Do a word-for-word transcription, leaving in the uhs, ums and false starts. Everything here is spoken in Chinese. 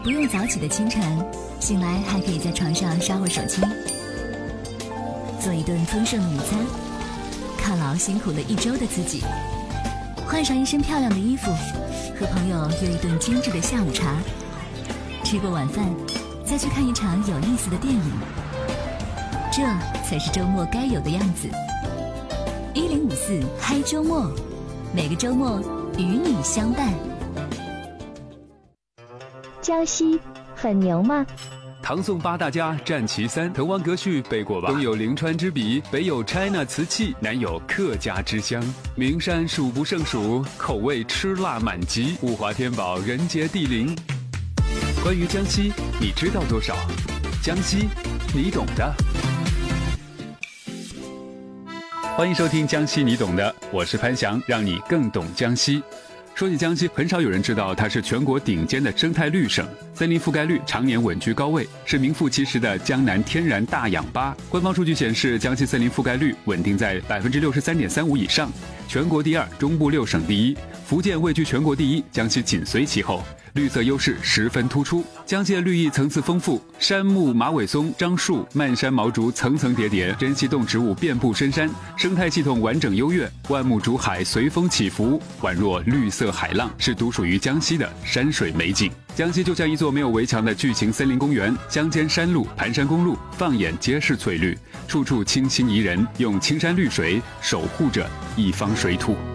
不用早起的清晨，醒来还可以在床上刷会手机，做一顿丰盛的午餐，犒劳辛苦了一周的自己，换上一身漂亮的衣服，和朋友约一顿精致的下午茶，吃过晚饭，再去看一场有意思的电影，这才是周末该有的样子。一零五四嗨周末，每个周末与你相伴。 江西很牛吗？ 唐宋八大家占其三，滕王阁序背过吧？东有临川之笔，北有 China 瓷器，南有客家之乡。名山数不胜数，口味吃辣满级，物华天宝，人杰地灵。关于江西，你知道多少？江西，你懂的。欢迎收听江西你懂的，我是潘翔，让你更懂江西。说起江西，很少有人知道它是全国顶尖的生态绿省，森林覆盖率常年稳居高位，是名副其实的江南天然大氧吧。官方数据显示，江西森林覆盖率稳定在 百分之六十三点三五 以上，全国第二，中部六省第一，福建位居全国第一，江西紧随其后，绿色优势十分突出。江西的绿意层次丰富，杉木、马尾松、樟树、漫山毛竹层层叠叠，珍稀动植物遍布深山，生态系统完整优越，万木竹海随风起伏，宛若绿色海浪，是独属于江西的山水美景。江西就像一座没有围墙的巨型森林公园，乡间山路、盘山公路放眼皆是翠绿，处处清新宜人，用青山绿水守护着一方水土。